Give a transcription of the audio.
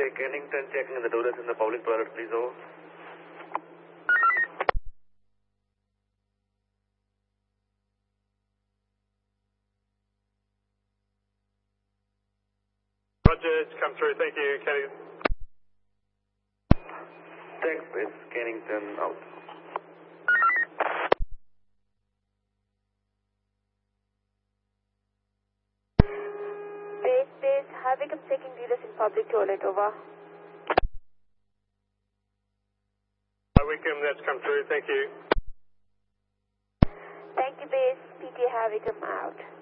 Okay, Kennington checking the toilets in the public toilet, please, over. Roger, it's come through. Thank you, Kennington. Thanks, base. Kennington out. Base, Havicum checking dealers in public toilet, over. Wickham, that's come through. Thank you. Thank you, base. PT Havicum out.